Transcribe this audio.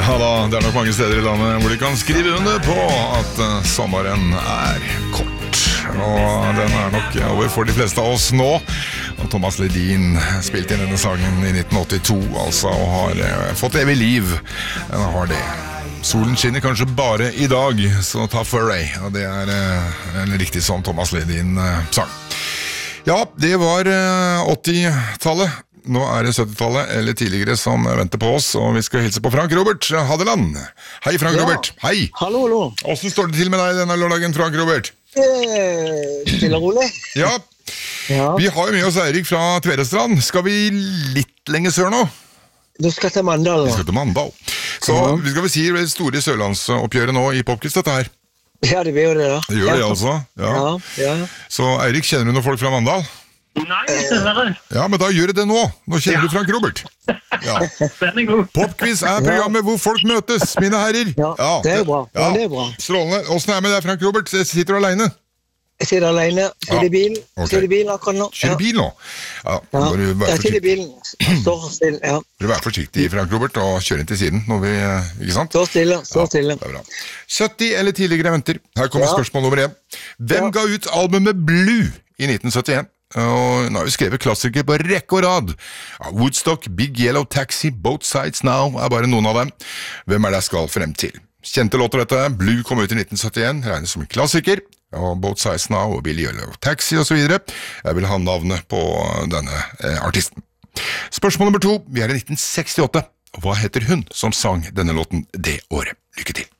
Ja da, det nok mange steder i landet hvor de kan skrive under på at sommeren kort. Og den nok over for de fleste av oss nå. Og Thomas Ledin spilte inn denne sangen i 1982, altså, og har fått evig liv. Den har det. Solen skinner kanskje bare i dag, så ta Furray. Og det riktig som Thomas Ledin sang. Ja, det var 80-tallet. Nå det 70-tallet, eller tidligere, som venter på oss, og vi skal hilse på Frank Robert Hadeland. Hei, Frank Robert. Hei. Hallo, hallo. Hvordan står det til med deg denne lørdagen, Frank Robert? Stille og rolig. Ja. Vi har jo med oss Eirik fra Tvedestrand. Skal vi litt lenger sør nå? Du skal til Mandal nå. Vi skal til Mandal. Så vi skal vel si det store sørlandsoppgjøret nå i Popquiz, dette her. Ja, det blir jo det da. Det gjør det altså, ja. Så Eirik, kjenner du noen folk fra Mandal? Nei, dessverre. Ja, men da gjør det nå. Nå kjenner du Frank Robert. Ja. Den god. Popquiz programmet hvor folk møtes, mine herrer. Ja, det bra. Ja, det bra. Strålende. Hvordan med deg, Frank Robert? Sitter du alene? Jeg sitter alene. Sitter i bilen. Ok. Sitter i bilen akkurat nå. Kjører bil nå? Ja, Jeg sitter i bilen. Står stille, ja. Bør være forsiktig, Frank Robert, og kjøre inn til siden når vi, ikke sant? Står stille. Det bra. 70 eller tidligere venter. Her kommer spørsmål nummer 1. Hvem ga ut albumet Blue i 1971? Og nå har vi skrevet klassikere på rekke og rad. Woodstock, Big Yellow Taxi, Both Sides Now bare noen av dem. Hvem det jeg skal frem til? Kjente låter dette. Blue kom ut i 1971, regnes som en klassiker. Og Both Sides Now og Big Yellow Taxi og så videre. Jeg vil ha navnet på denne artisten. Spørsmål nummer 2. Vi i 1968. Hva heter hun som sang denne låten det året? Lykke til.